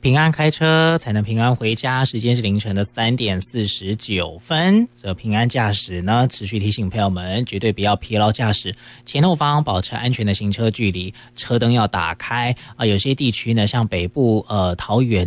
平安开车才能平安回家。时间是凌晨的3点49分。这平安驾驶呢，持续提醒朋友们，绝对不要疲劳驾驶，前后方保持安全的行车距离，车灯要打开啊。有些地区呢，像北部桃园